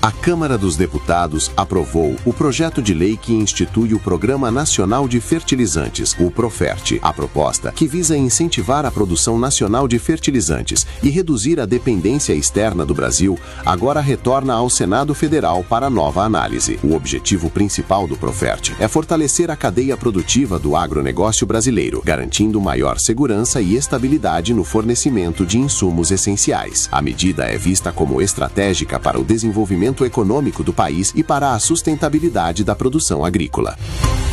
A Câmara dos Deputados aprovou o projeto de lei que institui o Programa Nacional de Fertilizantes, o PROFERT. A proposta, que visa incentivar a produção nacional de fertilizantes e reduzir a dependência externa do Brasil, agora retorna ao Senado Federal para nova análise. O objetivo principal do PROFERT é fortalecer a cadeia produtiva do agronegócio brasileiro, garantindo maior segurança e estabilidade no fornecimento de insumos essenciais. A medida é vista como estratégica para o desenvolvimento econômico do país e para a sustentabilidade da produção agrícola.